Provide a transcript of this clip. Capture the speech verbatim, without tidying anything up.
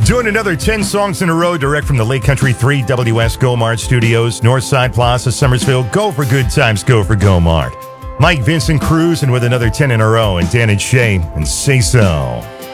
Doing another ten songs in a row direct from the Lake Country three W S Go-Mart Studios, Northside Plaza, Summersville. Go for good times, go for Go-Mart. Mike Vincent Cruz, and with another ten in a row, and Dan and Shay, and Say So.